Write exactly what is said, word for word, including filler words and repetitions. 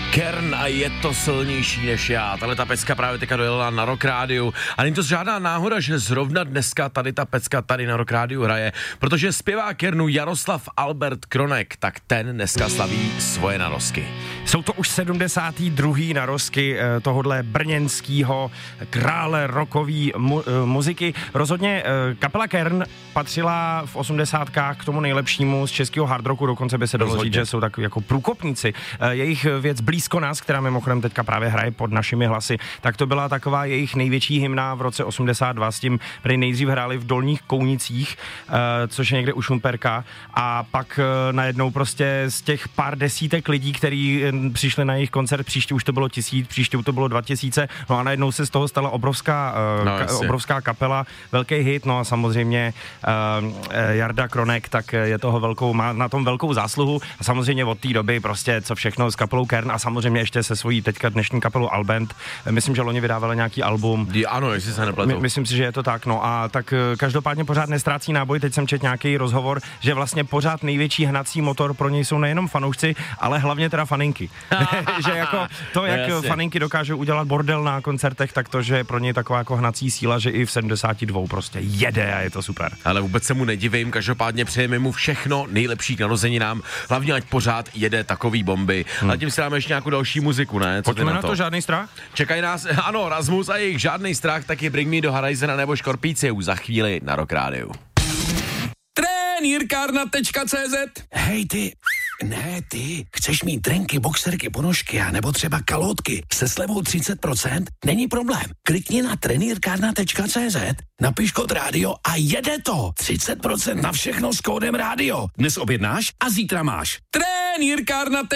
Kern a je to silnější než já. Tahle ta pecka právě teďka dojela na Rock Rádiu. A není to žádná náhoda, že zrovna dneska tady ta pecka tady na Rock Rádiu hraje, protože zpěvák Kernu Jaroslav Albert Kronek, tak ten dneska slaví svoje narozky. Jsou to už sedmdesátý druhý narozky eh, tohodle brněnskýho krále rockový mu, eh, muziky. Rozhodně eh, kapela Kern patřila v osmdesátkách k tomu nejlepšímu z českého hard rocku, dokonce by se dalo říct, že jsou takový jako průkopníci. Eh, jejich věc Blízko nás, která mimochodem teďka právě hraje pod našimi hlasy, tak to byla taková jejich největší hymna v roce osmdesát dva, s tím prý nejdřív hráli v Dolních Kounicích, eh, což je někde u Šumperka, a pak eh, najednou prostě z těch pár desítek lidí, kteří eh, přišli na jejich koncert, příště už to bylo tisíc, příště už to bylo dva tisíce, no a najednou se z toho stala obrovská, eh, no, ka- obrovská kapela, velký hit, no a samozřejmě eh, Jarda Kronek, tak je toho velkou, má na tom velkou zásluhu a samozřejmě od té doby prostě co všechno s kapelou Kern a samozřejmě ještě se svojí teďka dnešní kapelou Albent. Myslím, že loni vydávali nějaký album. Ano, jestli se nepletu. My, myslím si, že je to tak, no a tak každopádně pořád nestrácí náboj. Teď jsem četl nějaký rozhovor, že vlastně pořád největší hnací motor pro něj jsou nejenom fanoušci, ale hlavně teda faninky. Že jako to, jak Jasně. faninky dokážou udělat bordel na koncertech, tak to, že je pro něj taková jako hnací síla, že i v sedmdesáti dvou prostě jede a je to super. Ale vůbec se mu nedivím, každopádně přejeme mu všechno nejlepší k narozeninám, hlavně ať pořád jede takový bomby. Hmm. A tím si dáme ještě nějakou další muziku, ne? Co Pojďme na na to, žádný strach? Čekají nás, ano, Rasmus a jejich žádný strach, taky Bring Me do Horizona nebo Škorpíci už za chvíli na Rock Rádiu. Trenýrkárna tečka cé zet. Hej ty, ne ty, chceš mít trenky, boxerky, ponožky a nebo třeba kalotky se slevou třicet procent? Není problém. Klikni na trenýrkárna tečka cé zet, napiš kód rádio a jede to. třicet procent na všechno s kódem rádio. Dnes objednáš a zítra máš. Trenýrkárna